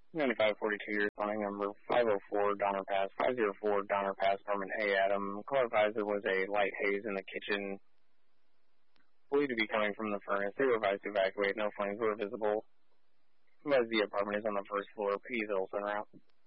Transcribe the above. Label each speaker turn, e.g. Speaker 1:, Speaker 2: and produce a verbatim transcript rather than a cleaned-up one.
Speaker 1: ninety-five forty-two, you're responding number five oh four, Donner Pass, five oh four, Donner Pass, Norman. Hey, Adam. Call advised there was a light haze in the kitchen, believed to be coming from the furnace. They were advised to evacuate. No flames were visible. As the apartment is on the first floor, please Olsen route.